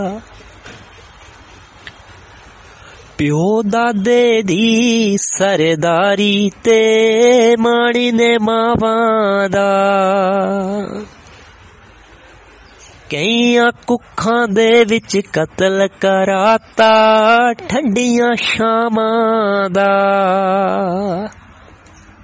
ਪਿਓ ਦਾਦੇ ਦੀ ਸਰਦਾਰੀ ਤੇ ਮਾਣੀ ਨੇ ਮਾਵਾਂ ਦਾ, ਕਈਆਂ ਕੁੱਖਾਂ ਦੇ ਵਿੱਚ ਕਤਲ ਕਰਾਤਾ ਠੰਡੀਆਂ ਸ਼ਾਮਾਂ ਦਾ।